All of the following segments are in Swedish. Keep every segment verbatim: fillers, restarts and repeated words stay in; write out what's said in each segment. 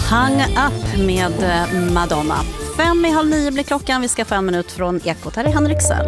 Hang Up med Madonna. Fem i halv nio blir klockan. Vi ska få en minut från Ekot. Här är Henrik Sell.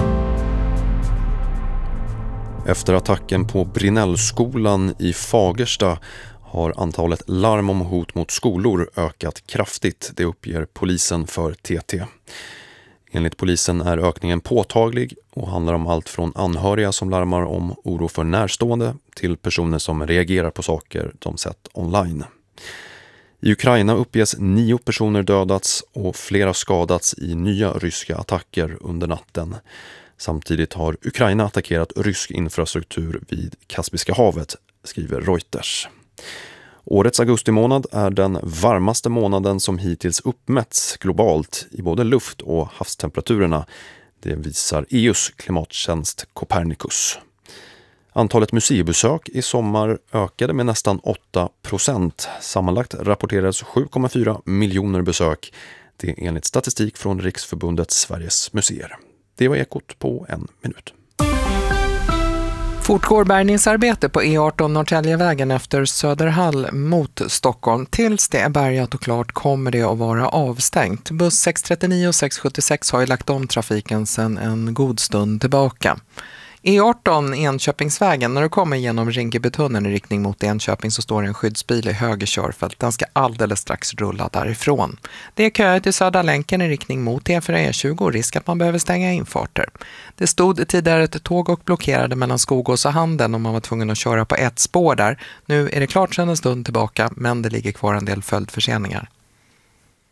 Efter attacken på Brinnellskolan i Fagersta har antalet larm om hot mot skolor ökat kraftigt. Det uppger polisen för T T. Enligt polisen är ökningen påtaglig och handlar om allt från anhöriga som larmar om oro för närstående till personer som reagerar på saker de sett online. I Ukraina uppges nio personer dödats och flera skadats i nya ryska attacker under natten. Samtidigt har Ukraina attackerat rysk infrastruktur vid Kaspiska havet, skriver Reuters. Årets augustimånad är den varmaste månaden som hittills uppmätts globalt i både luft- och havstemperaturerna. Det visar E U:s klimattjänst Copernicus. Antalet museibesök i sommar ökade med nästan åtta procent. Sammanlagt rapporterades sju komma fyra miljoner besök. Det är enligt statistik från Riksförbundet Sveriges museer. Det var Ekot på en minut. Fortgår bärgningsarbete på E arton Norrtäljevägen efter Söderhall mot Stockholm. Tills det är bärgat och klart kommer det att vara avstängt. Buss sex trettionio och sex sjuttiosex har ju lagt om trafiken sedan en god stund tillbaka. E arton Enköpingsvägen, när du kommer genom Rinkebytunneln i riktning mot Enköping så står en skyddsbil i höger körfält. Den ska alldeles strax rulla därifrån. Det är köer till Södra länken i riktning mot E fyra E tjugo och risk att man behöver stänga infarter. Det stod tidigare ett tåg och blockerade mellan Skogås och Handen och man var tvungen att köra på ett spår där. Nu är det klart sedan en stund tillbaka men det ligger kvar en del följdförseningar.